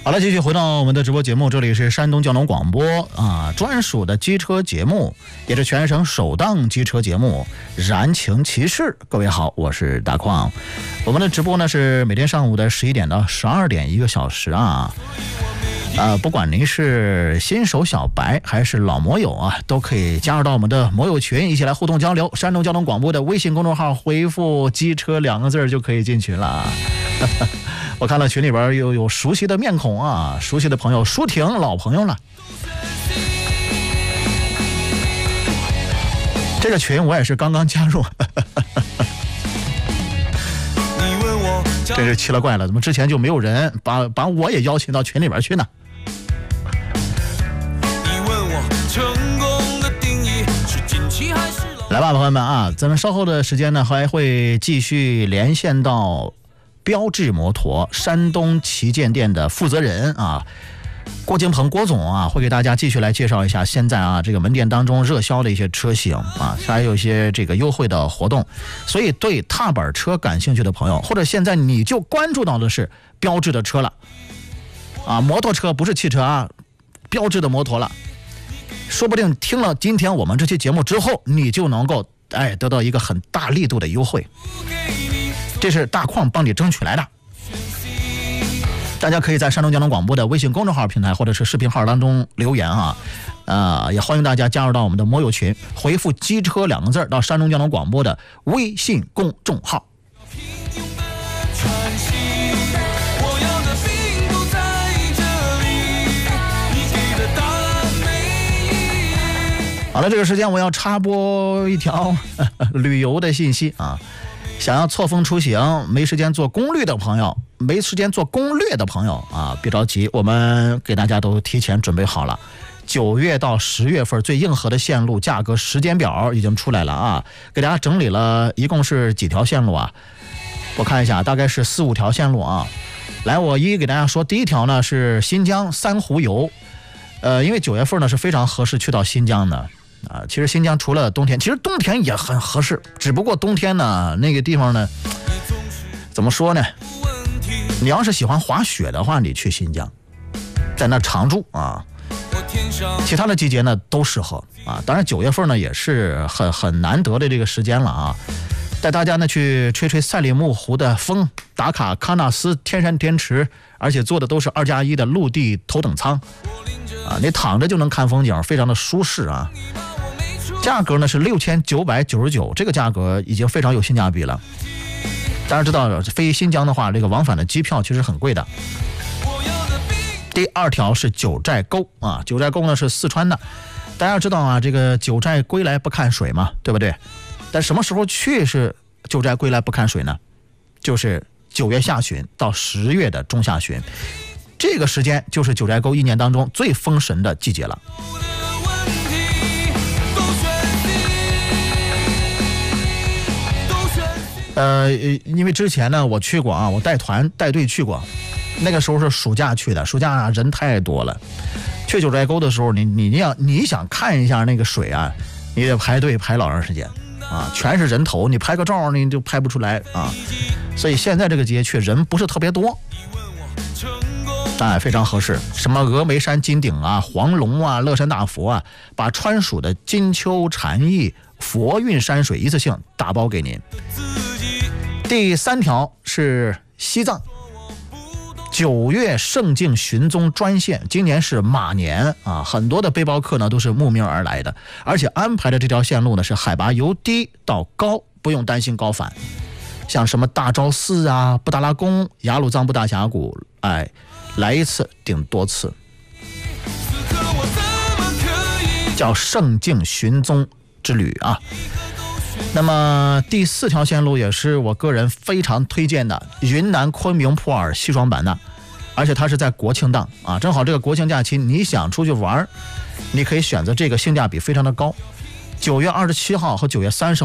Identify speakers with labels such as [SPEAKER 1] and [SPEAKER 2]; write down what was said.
[SPEAKER 1] 好了，继续回到我们的直播节目，这里是山东交通广播啊，专属的机车节目，也是全省首档机车节目《燃情骑士》。各位好，我是大矿。我们的直播呢是每天上午的11点到12点1个小时啊。不管您是新手小白还是老摩友啊，都可以加入到我们的摩友群，一起来互动交流。山东交通广播的微信公众号回复“机车”2个字就可以进群了。我看到群里边有熟悉的面孔啊，熟悉的朋友，舒婷老朋友了。这个群我也是刚刚加入。真是奇了怪了，怎么之前就没有人把我也邀请到群里边去呢？来吧，朋友们啊，咱们稍后的时间呢，还会继续连线到标致摩托山东旗舰店的负责人啊，郭金鹏郭总啊，会给大家继续来介绍一下现在啊这个门店当中热销的一些车型啊，还有一些这个优惠的活动。所以对踏板车感兴趣的朋友，或者现在你就关注到的是标致的车了啊，摩托车不是汽车啊，标致的摩托了。说不定听了今天我们这期节目之后，你就能够得到一个很大力度的优惠。这是大矿帮你争取来的。大家可以在山东交通广播的微信公众号平台或者是视频号当中留言啊，也欢迎大家加入到我们的摩友群，回复机车2个字到山东交通广播的微信公众号。好了，这个时间我要插播一条旅游的信息啊。想要错峰出行，没时间做攻略的朋友啊，别着急，我们给大家都提前准备好了。9月到10月份最硬核的线路价格时间表已经出来了啊，给大家整理了一共是几条线路啊？我看一下，大概是4、5条线路啊。来，我一一给大家说，第一条呢是新疆三湖游，因为9月份呢是非常合适去到新疆的。其实新疆除了冬天，其实冬天也很合适，只不过冬天呢那个地方呢怎么说呢，你要是喜欢滑雪的话，你去新疆在那常住啊，其他的季节呢都适合啊。当然9月份呢也是很难得的这个时间了啊，带大家呢去吹吹赛里木湖的风，打卡喀纳斯天山天池，而且坐的都是2+1的陆地头等舱啊，你躺着就能看风景，非常的舒适啊。价格呢是6999，这个价格已经非常有性价比了。大家知道飞新疆的话，这个往返的机票其实很贵的。第2条是九寨沟啊，九寨沟呢是四川的。大家知道啊，这个九寨归来不看水嘛，对不对？但什么时候去是九寨归来不看水呢？就是9月下旬到10月的中下旬，这个时间就是九寨沟1年当中最封神的季节了。因为之前呢我去过啊，我带队去过，那个时候是暑假去的，暑假人太多了。去九寨沟的时候，你想看一下那个水啊，你得排队排老长时间啊，全是人头，你拍个照你就拍不出来啊。所以现在这个节去人不是特别多，非常合适。什么峨眉山金顶啊、黄龙啊、乐山大佛啊，把川蜀的金秋禅意佛韵山水一次性打包给您。第3条是西藏，9月圣境寻踪专线，今年是马年啊，很多的背包客呢都是慕名而来的，而且安排的这条线路呢是海拔由低到高，不用担心高反。像什么大昭寺啊、布达拉宫、雅鲁藏布大峡谷，来一次顶多次，叫圣境寻踪之旅啊。那么第4条线路也是我个人非常推荐的，云南昆明普洱西双版纳，而且它是在国庆档啊，正好这个国庆假期你想出去玩，你可以选择这个，性价比非常的高。9月27号和9月30号